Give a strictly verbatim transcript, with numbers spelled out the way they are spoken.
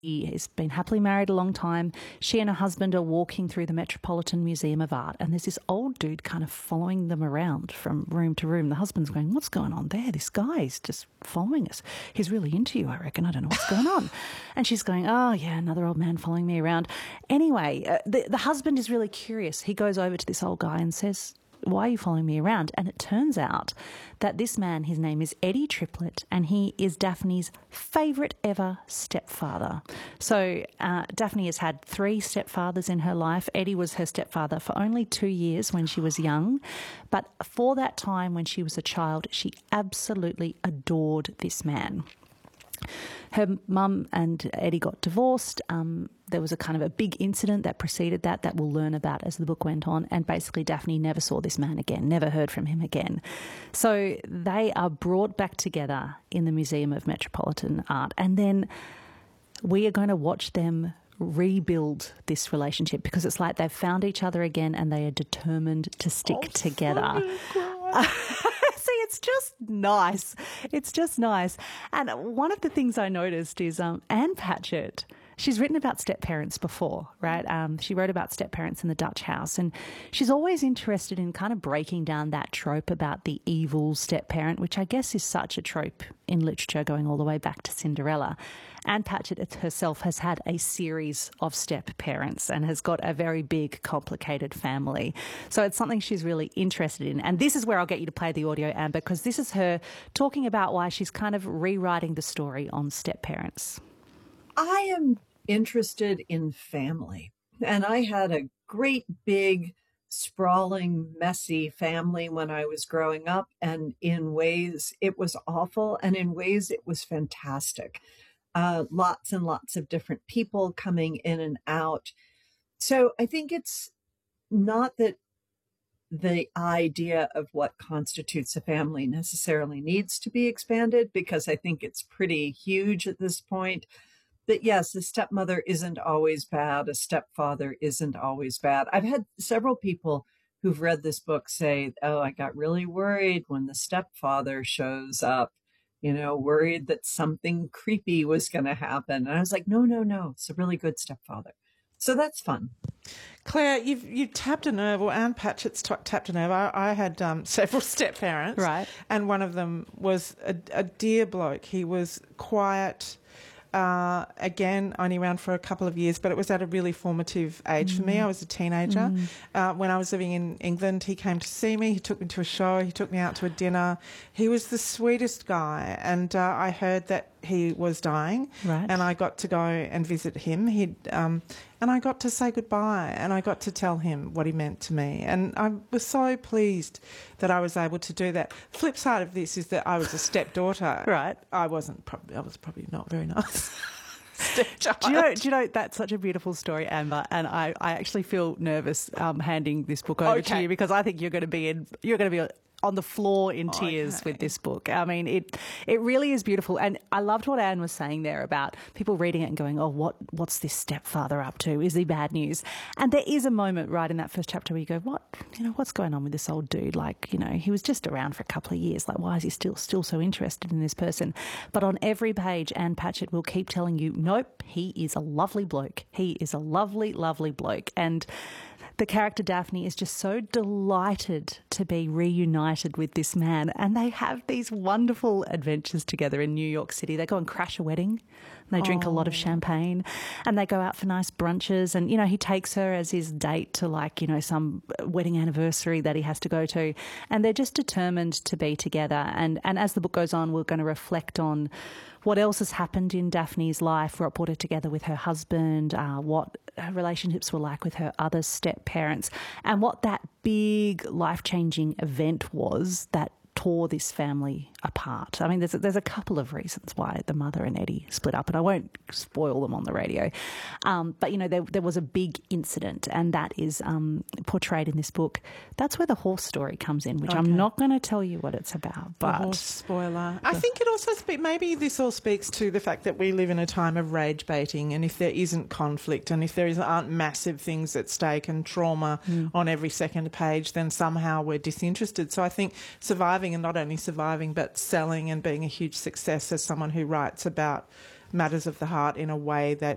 has been happily married a long time. She and her husband are walking through the Metropolitan Museum of Art, and there's this old dude kind of following them around from room to room. The husband's going, what's going on there? This guy's just following us. He's really into you, I reckon. I don't know what's going on. And she's going, oh, yeah, another old man following me around. Anyway, uh, the, the husband is really curious. He goes over to this old guy and says, why are you following me around? And it turns out that this man, his name is Eddie Triplett, and he is Daphne's favourite ever stepfather. So uh, Daphne has had three stepfathers in her life. Eddie was her stepfather for only two years when she was young. But for that time when she was a child, she absolutely adored this man. Her mum and Eddie got divorced. Um, there was a kind of a big incident that preceded that that we'll learn about as the book went on, and basically Daphne never saw this man again, never heard from him again. So they are brought back together in the Museum of Metropolitan Art, and then we are going to watch them rebuild this relationship, because it's like they've found each other again and they are determined to stick oh, together. See, it's just nice. It's just nice. And one of the things I noticed is um, Anne Patchett, she's written about step-parents before, right? Um, she wrote about step-parents in The Dutch House, and she's always interested in kind of breaking down that trope about the evil step-parent, which I guess is such a trope in literature going all the way back to Cinderella. Anne Patchett herself has had a series of step-parents and has got a very big, complicated family. So it's something she's really interested in. And this is where I'll get you to play the audio, Anne, because this is her talking about why she's kind of rewriting the story on step-parents. I am interested in family, and I had a great big sprawling messy family when I was growing up, and in ways it was awful and in ways it was fantastic. Uh, lots and lots of different people coming in and out. So I think it's not that the idea of what constitutes a family necessarily needs to be expanded, because I think it's pretty huge at this point. But yes, a stepmother isn't always bad. A stepfather isn't always bad. I've had several people who've read this book say, oh, I got really worried when the stepfather shows up, you know, worried that something creepy was going to happen. And I was like, no, no, no, it's a really good stepfather. So that's fun. Claire, you've you've tapped a nerve, or Anne Patchett's t- tapped a nerve. I, I had um, several step-parents. Right. And one of them was a, a dear bloke. He was quiet. Uh, again, only around for a couple of years, but it was at a really formative age mm. for me. I was a teenager. Mm. Uh, when I was living in England, he came to see me. He took me to a show. He took me out to a dinner. He was the sweetest guy, and uh, I heard that he was dying, right. and I got to go and visit him. He'd, um, and I got to say goodbye, and I got to tell him what he meant to me, and I was so pleased that I was able to do that. Flip side of this is that I was a stepdaughter. Right. I wasn't probably. I was probably not very nice. do you know? Do you know that's such a beautiful story, Amber? And I, I actually feel nervous um, handing this book over okay. to you, because I think you're going to be in. You're going to be on the floor in tears okay. with this book. I mean, it it really is beautiful. And I loved what Anne was saying there about people reading it and going, oh, what what's this stepfather up to? Is he bad news? And there is a moment right in that first chapter where you go, what, you know, what's going on with this old dude? Like, you know, he was just around for a couple of years. Like, why is he still still so interested in this person? But on every page, Anne Patchett will keep telling you, nope, he is a lovely bloke. He is a lovely, lovely bloke. And the character Daphne is just so delighted to be reunited with this man, and they have these wonderful adventures together in New York City. They go and crash a wedding, and they drink oh. a lot of champagne, and they go out for nice brunches, and, you know, he takes her as his date to, like, you know, some wedding anniversary that he has to go to, and they're just determined to be together. And, and as the book goes on, we're going to reflect on what else has happened in Daphne's life, what brought her together with her husband, uh, what her relationships were like with her other step-parents, and what that big life-changing event was that tore this family apart. I mean, there's a, there's a couple of reasons why the mother and Eddie split up, and I won't spoil them on the radio. Um, but, you know, there, there was a big incident, and that is um, portrayed in this book. That's where the horse story comes in, which okay. I'm not going to tell you what it's about. But the horse spoiler. The, I think it also speaks, maybe this all speaks to the fact that we live in a time of rage baiting, and if there isn't conflict, and if there is, aren't massive things at stake and trauma mm. on every second page, then somehow we're disinterested. So I think surviving, and not only surviving but selling and being a huge success as someone who writes about matters of the heart in a way that